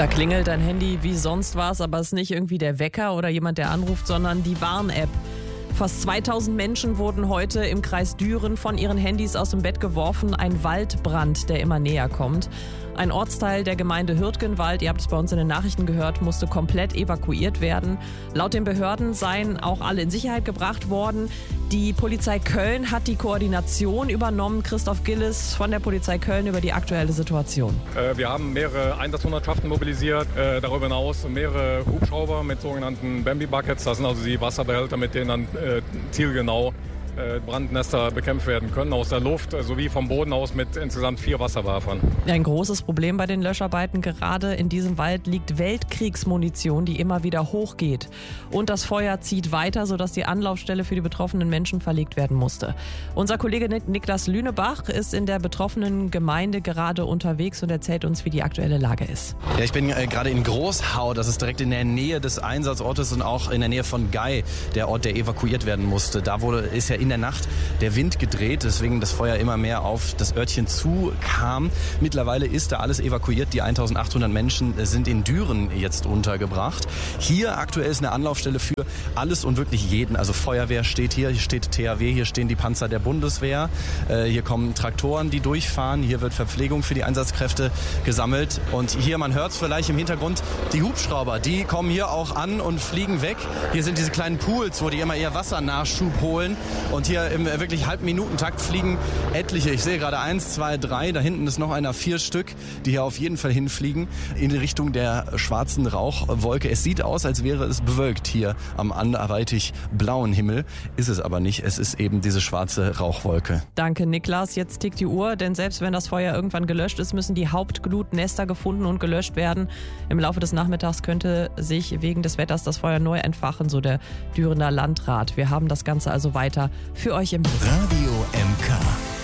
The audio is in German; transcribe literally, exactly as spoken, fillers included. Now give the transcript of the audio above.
Da klingelt dein Handy wie sonst was, aber es ist nicht irgendwie der Wecker oder jemand, der anruft, sondern die Warn-App. Fast zweitausend Menschen wurden heute im Kreis Düren von ihren Handys aus dem Bett geworfen. Ein Waldbrand, der immer näher kommt. Ein Ortsteil der Gemeinde Hürtgenwald, ihr habt es bei uns in den Nachrichten gehört, musste komplett evakuiert werden. Laut den Behörden seien auch alle in Sicherheit gebracht worden. Die Polizei Köln hat die Koordination übernommen. Christoph Gillis von der Polizei Köln über die aktuelle Situation. Äh, wir haben mehrere Einsatzhundertschaften mobilisiert. Äh, darüber hinaus mehrere Hubschrauber mit sogenannten Bambi-Buckets. Das sind also die Wasserbehälter, mit denen dann äh, zielgenau Brandnester bekämpft werden können, aus der Luft sowie vom Boden aus mit insgesamt vier Wasserwerfern. Ein großes Problem bei den Löscharbeiten gerade in diesem Wald liegt Weltkriegsmunition, die immer wieder hochgeht. Und das Feuer zieht weiter, sodass die Anlaufstelle für die betroffenen Menschen verlegt werden musste. Unser Kollege Niklas Lünebach ist in der betroffenen Gemeinde gerade unterwegs und erzählt uns, wie die aktuelle Lage ist. Ja, ich bin äh, gerade in Großhau, das ist direkt in der Nähe des Einsatzortes und auch in der Nähe von Gei, der Ort, der evakuiert werden musste. Da wurde, ist ja in der Nacht der Wind gedreht, deswegen das Feuer immer mehr auf das Örtchen zukam. Mittlerweile ist da alles evakuiert. Die eintausendachthundert Menschen sind in Düren jetzt untergebracht. Hier aktuell ist eine Anlaufstelle für alles und wirklich jeden. Also Feuerwehr steht hier, hier steht T H W, hier stehen die Panzer der Bundeswehr. Äh, hier kommen Traktoren, die durchfahren. Hier wird Verpflegung für die Einsatzkräfte gesammelt. Und hier, man hört es vielleicht im Hintergrund, die Hubschrauber, die kommen hier auch an und fliegen weg. Hier sind diese kleinen Pools, wo die immer ihr Wassernachschub holen. Und hier im wirklich Halbminutentakt fliegen etliche. Ich sehe gerade eins, zwei, drei. Da hinten ist noch einer, vier Stück, die hier auf jeden Fall hinfliegen in Richtung der schwarzen Rauchwolke. Es sieht aus, als wäre es bewölkt hier am anderweitig blauen Himmel. Ist es aber nicht. Es ist eben diese schwarze Rauchwolke. Danke, Niklas. Jetzt tickt die Uhr, denn selbst wenn das Feuer irgendwann gelöscht ist, müssen die Hauptglutnester gefunden und gelöscht werden. Im Laufe des Nachmittags könnte sich wegen des Wetters das Feuer neu entfachen, so der Dürener Landrat. Wir haben das Ganze also weiter für euch im Blick. Radio M K.